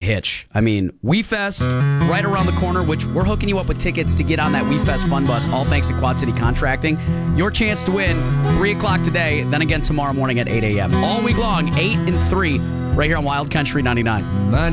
hitch. I mean, WeFest right around the corner, which we're hooking you up with tickets to get on that WeFest Fun Bus, all thanks to Quad City Contracting. Your chance to win, 3 o'clock today, then again tomorrow morning at 8 a.m. All week long, 8 and 3, right here on Wild Country 99.